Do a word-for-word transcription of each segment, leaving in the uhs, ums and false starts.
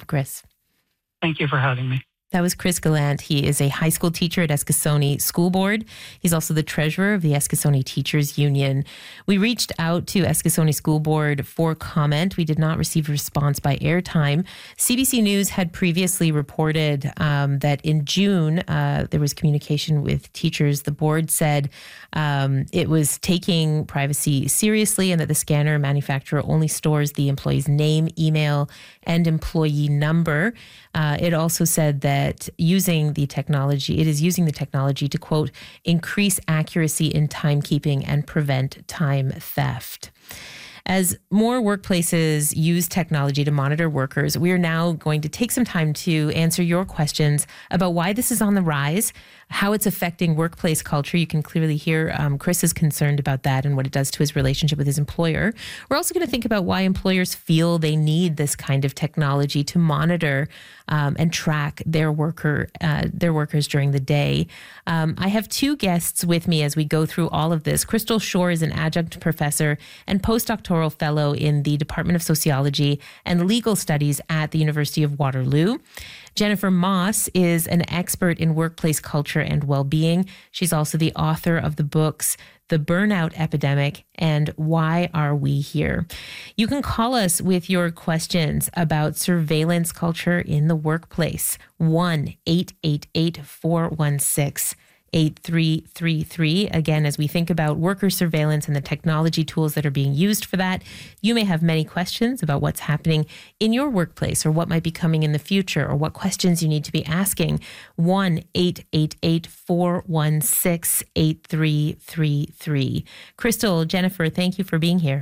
Chris. Thank you for having me. That was Chris Gallant. He is a high school teacher at Eskasoni School Board. He's also the treasurer of the Eskasoni Teachers Union. We reached out to Eskasoni School Board for comment. We did not receive a response by airtime. C B C News had previously reported um, that in June, uh, there was communication with teachers. The board said um, it was taking privacy seriously and that the scanner manufacturer only stores the employee's name, email, and employee number. Uh, it also said that using the technology, it is using the technology to, quote, increase accuracy in timekeeping and prevent time theft. As more workplaces use technology to monitor workers, we are now going to take some time to answer your questions about why this is on the rise, how it's affecting workplace culture. You can clearly hear um, Chris is concerned about that and what it does to his relationship with his employer. We're also going to think about why employers feel they need this kind of technology to monitor um, and track their worker, uh, their workers during the day. Um, I have two guests with me as we go through all of this. Crystal Shore is an adjunct professor and postdoctoral fellow in the Department of Sociology and Legal Studies at the University of Waterloo. Jennifer Moss is an expert in workplace culture and well-being. She's also the author of the books The Burnout Epidemic and Why Are We Here? You can call us with your questions about surveillance culture in the workplace. one eight eight eight, four one six, eight three three three. Again, as we think about worker surveillance and the technology tools that are being used for that, you may have many questions about what's happening in your workplace or what might be coming in the future or what questions you need to be asking. one eight eight eight, four one six, eight three three three. Crystal, Jennifer, thank you for being here.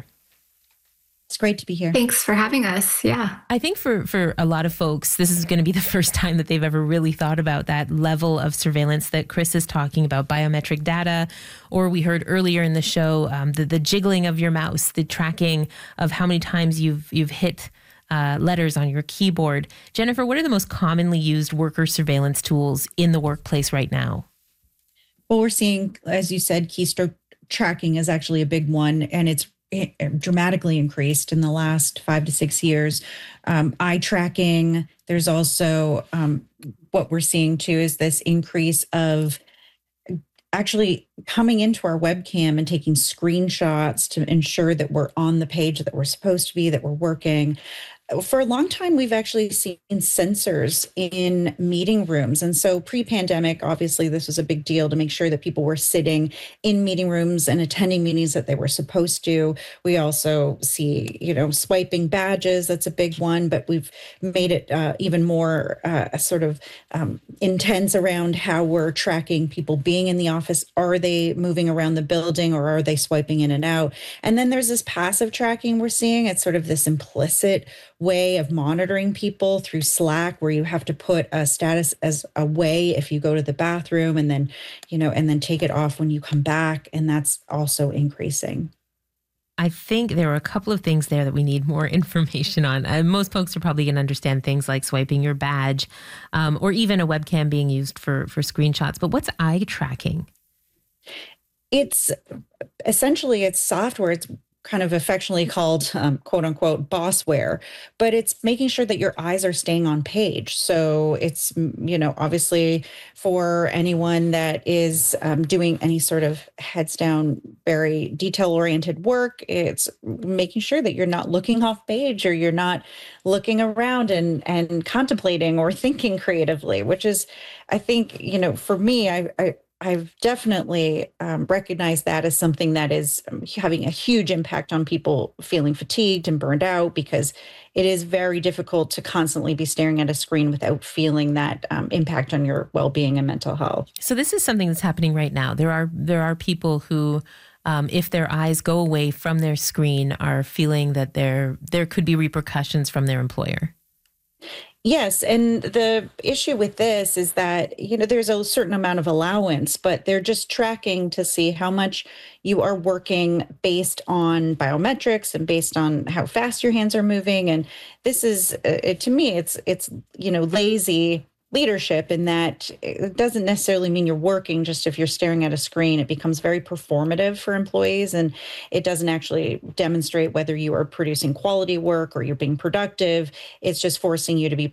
It's great to be here. Thanks for having us. Yeah. I think for, for a lot of folks, this is going to be the first time that they've ever really thought about that level of surveillance that Chris is talking about, biometric data, or we heard earlier in the show, um, the, the jiggling of your mouse, the tracking of how many times you've you've hit uh, letters on your keyboard. Jennifer, what are the most commonly used worker surveillance tools in the workplace right now? Well, we're seeing, as you said, keystroke tracking is actually a big one, and it's dramatically increased in the last five to six years. Um, eye tracking. There's also um, what we're seeing too is this increase of actually coming into our webcam and taking screenshots to ensure that we're on the page that we're supposed to be, that we're working. For a long time, we've actually seen sensors in meeting rooms. And so pre-pandemic, obviously, this was a big deal to make sure that people were sitting in meeting rooms and attending meetings that they were supposed to. We also see, you know, swiping badges. That's a big one, but we've made it uh, even more uh, sort of um, intense around how we're tracking people being in the office. Are they moving around the building or are they swiping in and out? And then there's this passive tracking we're seeing. It's sort of this implicit way of monitoring people through Slack, where you have to put a status as away if you go to the bathroom and then, you know, and then take it off when you come back. And that's also increasing. I think there are a couple of things there that we need more information on. Uh, most folks are probably going to understand things like swiping your badge um, or even a webcam being used for, for screenshots. But what's eye tracking? It's essentially, it's software. It's kind of affectionately called um, quote unquote bossware, but it's making sure that your eyes are staying on page. So it's, you know, obviously for anyone that is um, doing any sort of heads down, very detail oriented work, it's making sure that you're not looking off page or you're not looking around and, and contemplating or thinking creatively, which is, I think, you know, for me, I, I I've definitely um, recognized that as something that is um, having a huge impact on people feeling fatigued and burned out, because it is very difficult to constantly be staring at a screen without feeling that um, impact on your well-being and mental health. So this is something that's happening right now. There are there are people who, um, if their eyes go away from their screen, are feeling that there there could be repercussions from their employer. Yes. And the issue with this is that, you know, there's a certain amount of allowance, but they're just tracking to see how much you are working based on biometrics and based on how fast your hands are moving. And this is, uh, to me, it's, it's, you know, lazy leadership in that it doesn't necessarily mean you're working. Just if you're staring at a screen, it becomes very performative for employees, and it doesn't actually demonstrate whether you are producing quality work or you're being productive. It's just forcing you to be